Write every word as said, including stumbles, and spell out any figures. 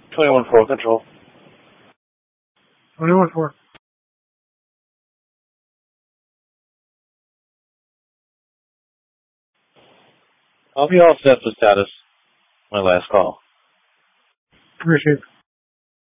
twenty-one four control. twenty-one four. I'll be all set for status. My last call. Appreciate it.